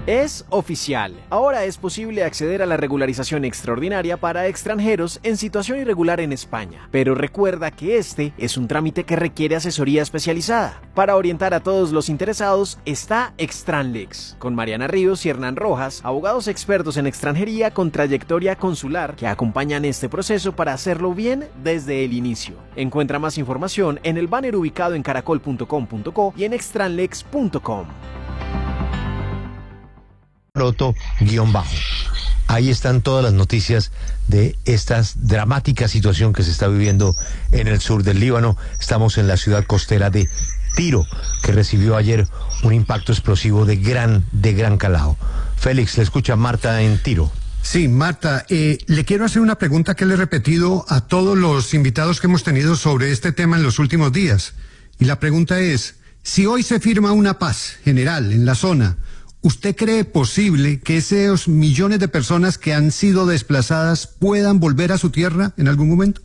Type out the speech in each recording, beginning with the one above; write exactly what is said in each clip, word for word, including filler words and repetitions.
Es oficial. Ahora es posible acceder a la regularización extraordinaria para extranjeros en situación irregular en España. Pero recuerda que este es un trámite que requiere asesoría especializada. Para orientar a todos los interesados está Extranlex, con Mariana Ríos y Hernán Rojas, abogados expertos en extranjería con trayectoria consular que acompañan este proceso para hacerlo bien desde el inicio. Encuentra más información en el banner ubicado en caracol punto com punto co y en extranlex punto com. Maroto guión bajo. Ahí están todas las noticias de esta dramática situación que se está viviendo en el sur del Líbano. Estamos en la ciudad costera de Tiro, que recibió ayer un impacto explosivo de gran, de gran calado. Félix, le escucha Marta en Tiro. Sí, Marta, eh, le quiero hacer una pregunta que le he repetido a todos los invitados que hemos tenido sobre este tema en los últimos días. Y la pregunta es, si hoy se firma una paz general en la zona, ¿usted cree posible que esos millones de personas que han sido desplazadas puedan volver a su tierra en algún momento?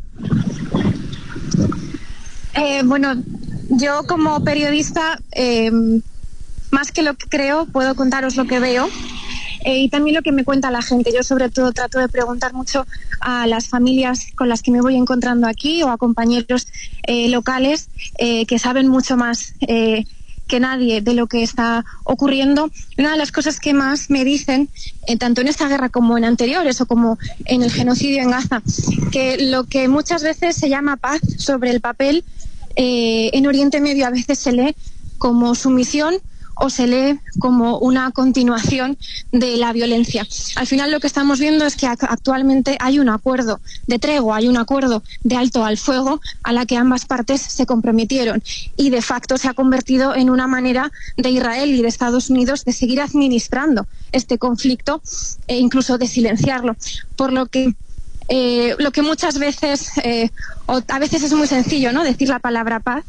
Eh, bueno, yo como periodista, eh, más que lo que creo, puedo contaros lo que veo eh, y también lo que me cuenta la gente. Yo sobre todo trato de preguntar mucho a las familias con las que me voy encontrando aquí o a compañeros eh, locales eh, que saben mucho más eh, que nadie de lo que está ocurriendo. Una de las cosas que más me dicen, eh, tanto en esta guerra como en anteriores o como en el genocidio en Gaza, que lo que muchas veces se llama paz sobre el papel, eh, en Oriente Medio a veces se lee como sumisión o se lee como una continuación de la violencia. Al final lo que estamos viendo es que actualmente hay un acuerdo de tregua, hay un acuerdo de alto al fuego a la que ambas partes se comprometieron y de facto se ha convertido en una manera de Israel y de Estados Unidos de seguir administrando este conflicto e incluso de silenciarlo. Por lo que eh, lo que muchas veces, eh, o a veces es muy sencillo, ¿no?, decir la palabra paz,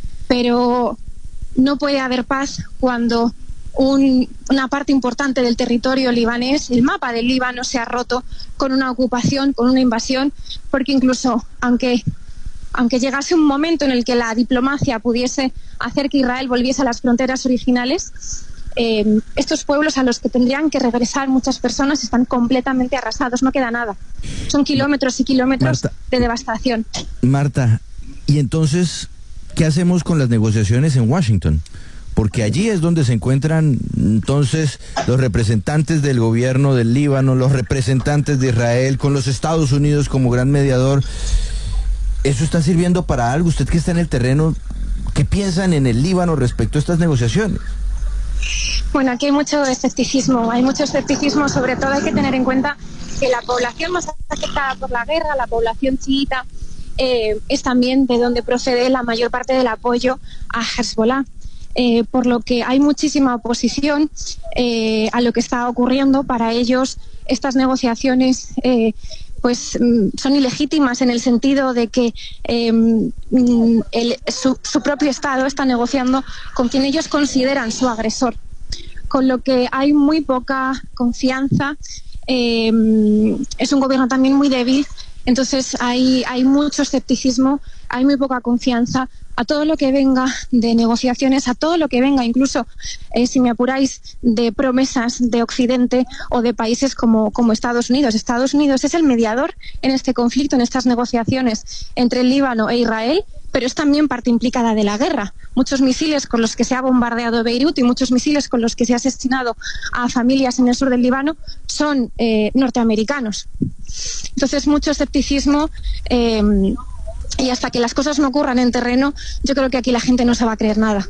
pero no puede haber paz cuando un, una parte importante del territorio libanés, el mapa del Líbano, se ha roto con una ocupación, con una invasión, porque incluso aunque, aunque llegase un momento en el que la diplomacia pudiese hacer que Israel volviese a las fronteras originales, eh, estos pueblos a los que tendrían que regresar muchas personas están completamente arrasados, no queda nada. Son kilómetros y kilómetros Marta, de devastación. Marta, y entonces, ¿qué hacemos con las negociaciones en Washington? Porque allí es donde se encuentran entonces los representantes del gobierno del Líbano, los representantes de Israel, con los Estados Unidos como gran mediador. ¿Eso está sirviendo para algo? Usted que está en el terreno, ¿qué piensan en el Líbano respecto a estas negociaciones? Bueno, aquí hay mucho escepticismo, hay mucho escepticismo, sobre todo hay que tener en cuenta que la población más afectada por la guerra, la población chiita, Eh, es también de donde procede la mayor parte del apoyo a Hezbollah, eh, por lo que hay muchísima oposición eh, a lo que está ocurriendo. Para ellos estas negociaciones eh, pues son ilegítimas en el sentido de que eh, el, su, su propio Estado está negociando con quien ellos consideran su agresor, con lo que hay muy poca confianza. Eh, es un gobierno también muy débil. Entonces hay, hay mucho escepticismo, hay muy poca confianza a todo lo que venga de negociaciones, a todo lo que venga, incluso, eh, si me apuráis, de promesas de Occidente o de países como, como Estados Unidos. Estados Unidos es el mediador en este conflicto, en estas negociaciones entre el Líbano e Israel, pero es también parte implicada de la guerra. Muchos misiles con los que se ha bombardeado Beirut y muchos misiles con los que se ha asesinado a familias en el sur del Líbano son eh, norteamericanos. Entonces, mucho escepticismo eh, y hasta que las cosas no ocurran en terreno, yo creo que aquí la gente no se va a creer nada.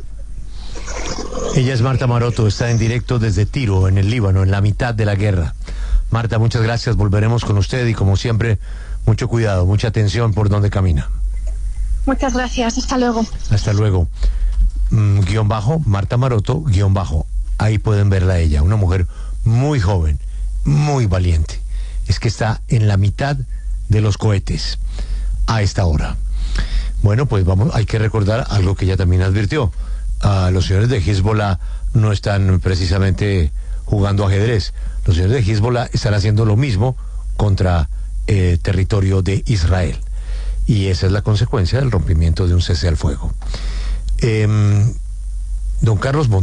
Ella es Marta Maroto, está en directo desde Tiro, en el Líbano, en la mitad de la guerra. Marta, muchas gracias, volveremos con usted y como siempre, mucho cuidado, mucha atención por donde camina. Muchas gracias, hasta luego. Hasta luego. Mm, guión bajo, Marta Maroto, guión bajo. Ahí pueden verla a ella, una mujer muy joven, muy valiente. Es que está en la mitad de los cohetes a esta hora. Bueno, pues vamos, hay que recordar algo que ella también advirtió. Uh, los señores de Hezbollah no están precisamente jugando ajedrez. Los señores de Hezbollah están haciendo lo mismo contra el eh, territorio de Israel. Y esa es la consecuencia del rompimiento de un cese al fuego. Eh, don Carlos Montes.